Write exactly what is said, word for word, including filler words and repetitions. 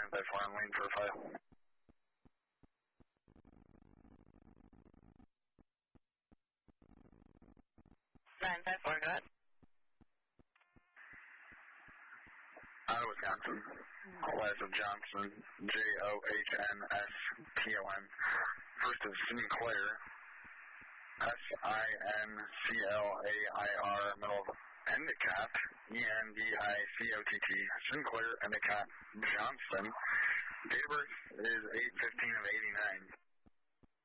nine five four on lane profile. nine five four, go ahead. Out of Wisconsin. Last of Johnson, J O H N S T O N. First is Sinclair, S I N C L A I R, middle of Endicott, E N D I C O T T, Sinclair Endicott Johnson. Date of birth is eight fifteen of eighty-nine.